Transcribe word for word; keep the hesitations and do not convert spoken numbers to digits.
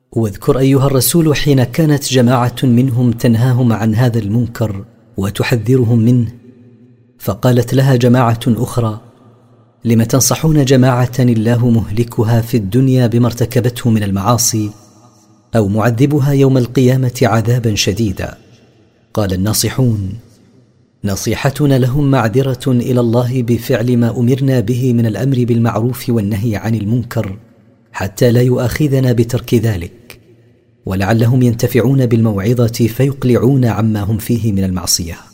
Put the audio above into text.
واذكر أيها الرسول حين كانت جماعة منهم تنهاهم عن هذا المنكر وتحذرهم منه، فقالت لها جماعة أخرى: لم تنصحون جماعة الله مهلكها في الدنيا بما ارتكبته من المعاصي أو معذبها يوم القيامة عذابا شديدا؟ قال الناصحون: نصيحتنا لهم معذرة إلى الله بفعل ما أمرنا به من الأمر بالمعروف والنهي عن المنكر، حتى لا يؤاخذنا بترك ذلك، ولعلهم ينتفعون بالموعظة فيقلعون عما هم فيه من المعصية.